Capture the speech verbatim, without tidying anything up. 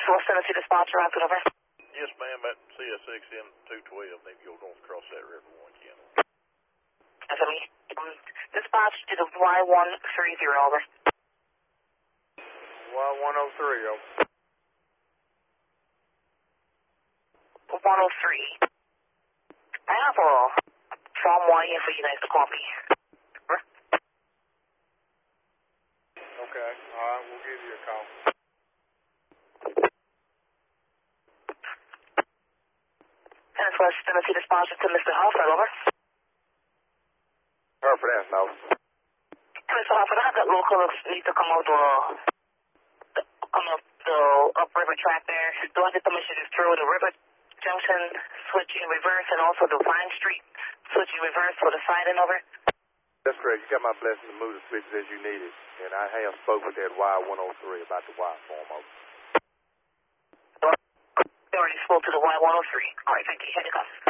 West Tennessee dispatcher, rapid over. Yes, ma'am, at C S six N two twelve, need to go north across that river one channel. That's me. Um, dispatch to the Y one thirty, over. Y one oh three, over. one oh three. I have a Form Y here for you guys to copy. Over. Okay, alright, we'll give you a call. Tennis West Tennessee dispatcher to Mister Halford, over. Hereford, that's no. Mister Halford, I have that locals need to come out to, uh, come up the upriver track there. Do I get permission to through the river junction, switch in reverse, and also the Vine Street, switch in reverse for the siding, over? That's correct. You got my blessing to move the switches as you need it. And I have spoke with that Y one oh three about the Y form, over. You already spoke to the Y one oh three. All right, thank you. Here it comes.